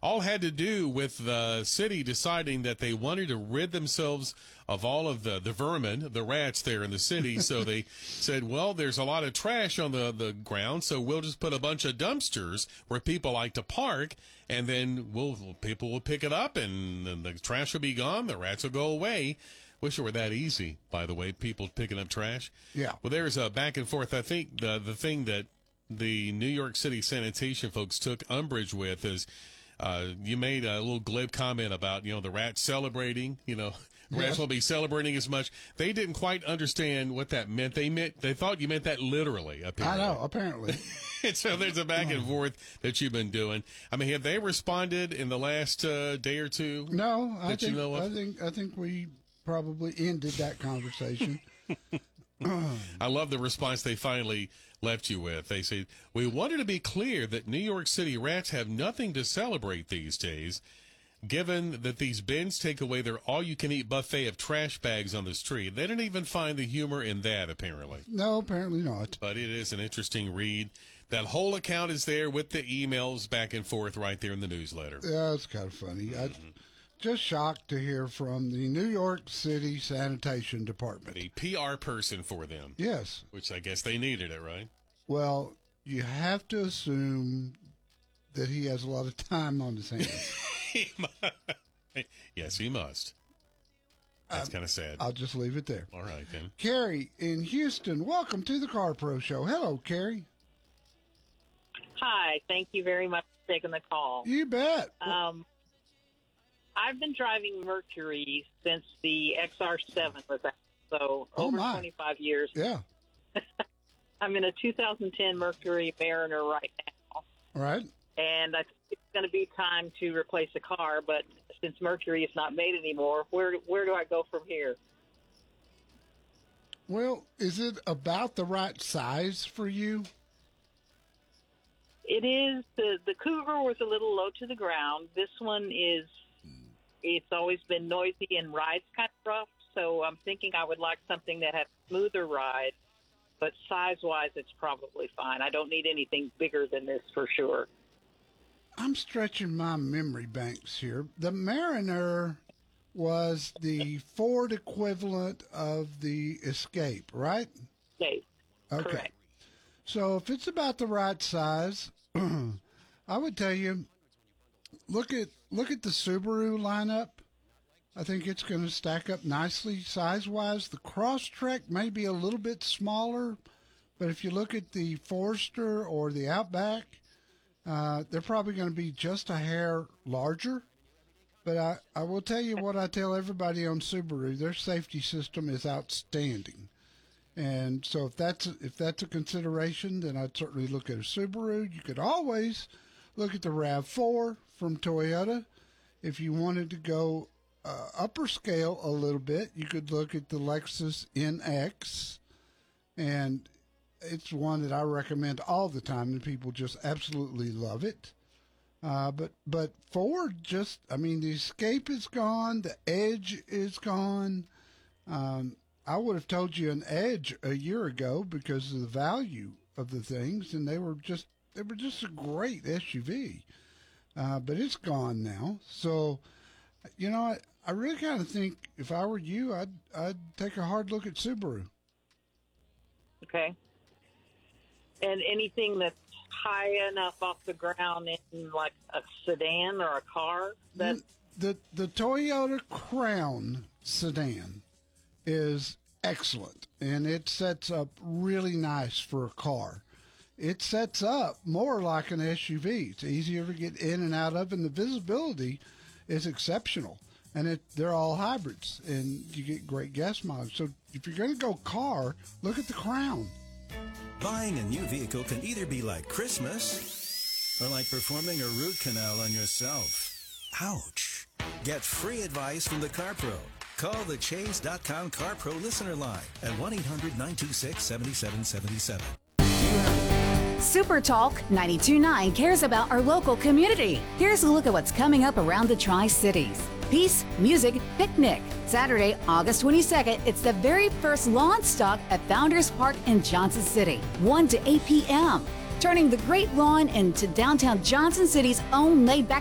all had to do with the city deciding that they wanted to rid themselves of all of the vermin, the rats there in the city. So they said, well, there's a lot of trash on the ground, so we'll just put a bunch of dumpsters where people like to park, and then people will pick it up, and the trash will be gone, the rats will go away. Wish it were that easy, by the way, people picking up trash. Yeah. Well, there's a back and forth. I think the thing that the New York City sanitation folks took umbrage with is you made a little glib comment about, the rats celebrating, rats won't be celebrating as much. They didn't quite understand what that meant. They thought you meant that literally, apparently. I know, apparently. And so there's a back and forth that you've been doing. I mean, have they responded in the last day or two? No, I think we probably ended that conversation. I love the response they finally left you with. They say, we wanted to be clear that New York City rats have nothing to celebrate these days, given that these bins take away their all-you-can-eat buffet of trash bags on the street. They didn't even find the humor in that, apparently. No, apparently not. But it is an interesting read. That whole account is there with the emails back and forth right there in the newsletter. Yeah, it's kind of funny. Just shocked to hear from the New York City Sanitation Department. The PR person for them. Yes. Which I guess they needed it, right? Well, you have to assume that he has a lot of time on his hands. Yes, he must. That's kind of sad. I'll just leave it there. All right, then. Carrie in Houston, welcome to the Car Pro Show. Hello, Carrie. Hi, thank you very much for taking the call. You bet. I've been driving Mercury since the XR7 was out, so over 25 years. Yeah. I'm in a 2010 Mercury Mariner right now. All right. And I think it's going to be time to replace a car, but since Mercury is not made anymore, where do I go from here? Well, is it about the right size for you? It is. The Cougar was a little low to the ground. This one is... It's always been noisy and rides kind of rough, so I'm thinking I would like something that has a smoother ride, but size-wise, it's probably fine. I don't need anything bigger than this for sure. I'm stretching my memory banks here. The Mariner was the Ford equivalent of the Escape, right? Escape. Okay. Correct. So if it's about the right size, I would tell you, look at the Subaru lineup. I think it's going to stack up nicely size-wise. The Crosstrek may be a little bit smaller, but if you look at the Forester or the Outback, they're probably going to be just a hair larger. But I will tell you what I tell everybody on Subaru: their safety system is outstanding. And so if that's a consideration, then I'd certainly look at a Subaru. You could always look at the RAV4 from Toyota. If you wanted to go upper scale a little bit, you could look at the Lexus NX. And it's one that I recommend all the time, and people just absolutely love it. But Ford the Escape is gone. The Edge is gone. I would have told you an Edge a year ago because of the value of the things, and they were just a great SUV. But it's gone now. So, I really kind of think if I were you, I'd take a hard look at Subaru. Okay. And anything that's high enough off the ground in like a sedan or a car? The Toyota Crown sedan is excellent, and it sets up really nice for a car. It sets up more like an SUV. It's easier to get in and out of, and the visibility is exceptional. And they're all hybrids, and you get great gas mileage. So if you're going to go car, look at the Crown. Buying a new vehicle can either be like Christmas or like performing a root canal on yourself. Ouch. Get free advice from the Car Pro. Call the Chase.com Car Pro listener line at 1-800-926-7777. Super Talk 92.9 cares about our local community. Here's a look at what's coming up around the Tri-Cities. Peace, Music, Picnic. Saturday, August 22nd, it's the very first lawn stock at Founders Park in Johnson City, 1 to 8 p.m. Turning the great lawn into downtown Johnson City's own laid-back